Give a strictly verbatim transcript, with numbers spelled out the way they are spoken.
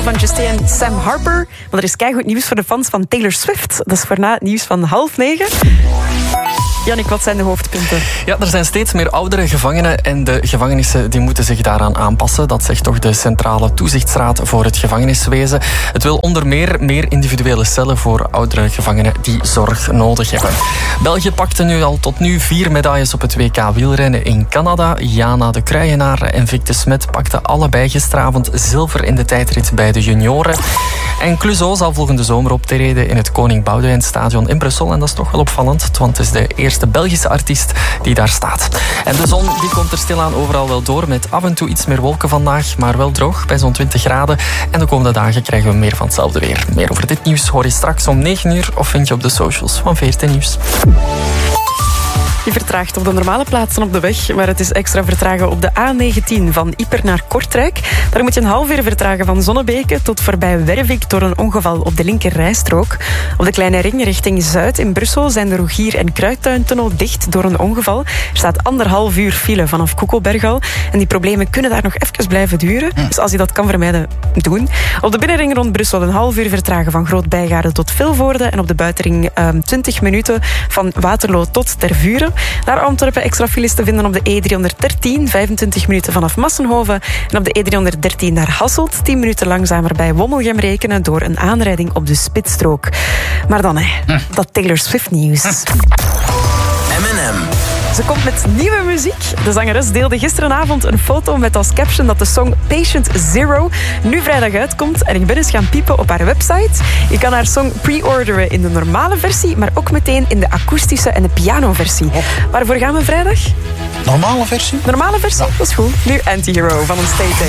van Justin en Sam Harper. Maar er is keigoed nieuws voor de fans van Taylor Swift. Dat is voor na het nieuws van half negen. Jannik, wat zijn de hoofdpunten? Ja, er zijn steeds meer oudere gevangenen en de gevangenissen die moeten zich daaraan aanpassen. Dat zegt toch de Centrale Toezichtsraad voor het gevangeniswezen. Het wil onder meer meer individuele cellen voor oudere gevangenen die zorg nodig hebben. België pakte nu al tot nu vier medailles op het W K wielrennen in Canada. Jana de Kruijenaar en Vic de Smet pakten allebei gisteravond zilver in de tijdrit bij de junioren. En Clouseau zal volgende zomer optreden in het Koning Boudewijn Stadion in Brussel. En dat is toch wel opvallend, want het is de eerste de Belgische artiest die daar staat. En de zon die komt er stilaan overal wel door met af en toe iets meer wolken vandaag, maar wel droog bij zo'n twintig graden. En de komende dagen krijgen we meer van hetzelfde weer. Meer over dit nieuws hoor je straks om negen uur of vind je op de socials van V R T Nieuws. Je vertraagt op de normale plaatsen op de weg, maar het is extra vertragen op de A negentien van Ieper naar Kortrijk. Daar moet je een half uur vertragen van Zonnebeke tot voorbij Wervik door een ongeval op de linker rijstrook. Op de Kleine Ring richting Zuid in Brussel zijn de Rogier- en Kruidtuintunnel dicht door een ongeval. Er staat anderhalf uur file vanaf Koekelberg al. En die problemen kunnen daar nog even blijven duren. Dus als je dat kan vermijden, doen. Op de binnenring rond Brussel een half uur vertragen van Groot-Bijgaarden tot Vilvoorde. En op de buitenring um, twintig minuten van Waterloo tot Tervuren. Naar Antwerpen extra files te vinden op de E driehonderddertien, vijfentwintig minuten vanaf Massenhoven. En op de E driehonderddertien naar Hasselt, tien minuten langzamer bij Wommelgem rekenen door een aanrijding op de spitsstrook. Maar dan, hè, hm. dat Taylor Swift nieuws. M en M. Ze komt met nieuwe muziek. De zangeres deelde gisteravond een foto met als caption dat de song Patient Zero nu vrijdag uitkomt. En ik ben eens gaan piepen op haar website. Je kan haar song pre-orderen in de normale versie, maar ook meteen in de akoestische en de pianoversie. Oh. Waarvoor gaan we vrijdag? Normale versie? Normale versie? Ja. Dat is goed. Nu Anti-Hero van een State.